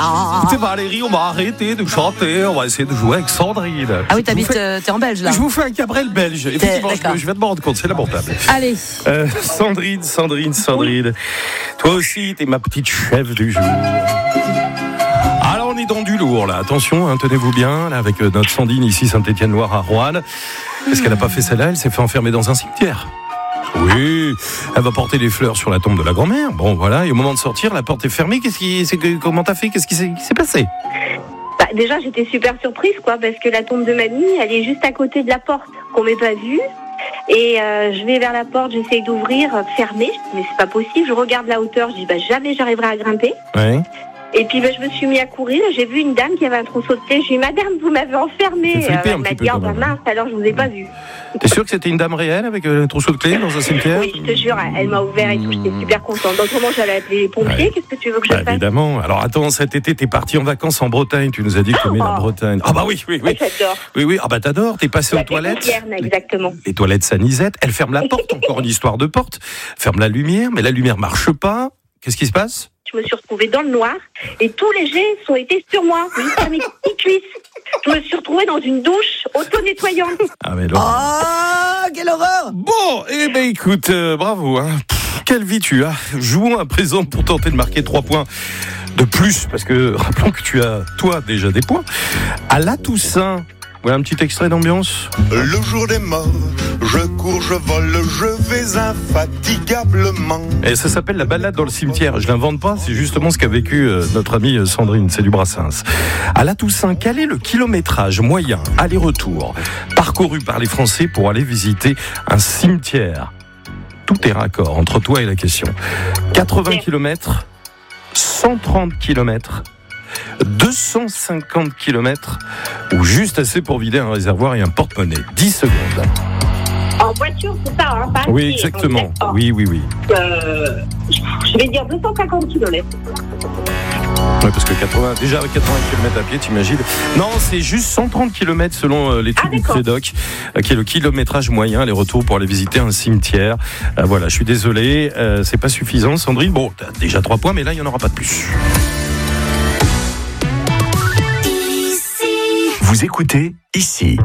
Écoutez Valérie, on va arrêter de chanter, on va essayer de jouer avec Sandrine. Ah oui, t'es en Belge là. Je vous fais un Cabrel belge. Effectivement, je vais te me rendre compte, c'est lamentable. Allez. Sandrine. Toi aussi, t'es ma petite chef du jour. Alors on est dans du lourd là, attention, hein, tenez-vous bien, là, avec notre Sandrine ici, Saint-Étienne-Loire à Roanne. Est-ce qu'elle n'a pas fait celle-là? Elle s'est fait enfermer dans un cimetière. Oui, elle va porter des fleurs sur la tombe de la grand-mère. Bon voilà, et au moment de sortir, la porte est fermée. Comment t'as fait? Qu'est-ce qui s'est passé? Déjà, j'étais super surprise, parce que la tombe de mamie, elle est juste à côté de la porte, qu'on m'ait pas vue. Et je vais vers la porte, j'essaye d'ouvrir, fermée, mais c'est pas possible. Je regarde la hauteur, je dis jamais j'arriverai à grimper. Ouais. Et puis je me suis mis à courir, j'ai vu une dame qui avait un trousseau de clés. J'ai dit madame, vous m'avez enfermée. Elle m'a dit mince, alors je vous ai pas vue. T'es sûr que c'était une dame réelle avec un trousseau de clés dans un cimetière? Oui, je te jure, elle m'a ouvert et tout, j'étais super contente. Autrement, j'allais appeler les pompiers. Ouais. Qu'est-ce que tu veux que je fasse? Évidemment. Alors attends, cet été, t'es parti en vacances en Bretagne. Tu nous as dit que t'aimais la Bretagne. Ah bah oui. J'adore. Oui. Ah bah t'adores. T'es passé aux toilettes. Exactement. Les toilettes Sanisette. Elle ferme la porte. Encore une histoire de porte. Ferme la lumière, mais la lumière marche pas. Qu'est-ce qui se passe? Je me suis retrouvée dans le noir et tous les jets ont été sur moi, jusqu'à mes petites cuisses. Je me suis retrouvée dans une douche auto-nettoyante. Ah mais non. Quelle horreur! Bon, écoute, bravo. Hein. Quelle vie tu as. Jouons à présent pour tenter de marquer 3 points de plus, parce que rappelons que tu as, toi, déjà des points. À la Toussaint. Voilà un petit extrait d'ambiance. Le jour des morts, je cours, je vole, je vais infatigablement. Et ça s'appelle la balade dans le cimetière. Je l'invente pas, c'est justement ce qu'a vécu notre amie Sandrine, c'est du Brassens. À la Toussaint, quel est le kilométrage moyen, aller-retour, parcouru par les Français pour aller visiter un cimetière? Tout est raccord entre toi et la question. 80 km, 130 km, 250 km ou juste assez pour vider un réservoir et un porte-monnaie. 10 secondes. En voiture, c'est ça, hein? Pas oui, exactement. Oui. Je vais dire 250 km. Ouais, parce que déjà avec 80 km à pied, t'imagines. Non, c'est juste 130 km selon l'étude du CEDOC, qui est le kilométrage moyen, les retours pour aller visiter un cimetière. Voilà, je suis désolé, c'est pas suffisant, Sandrine. Bon, t'as déjà 3 points, mais là, il n'y en aura pas de plus. Vous écoutez ici.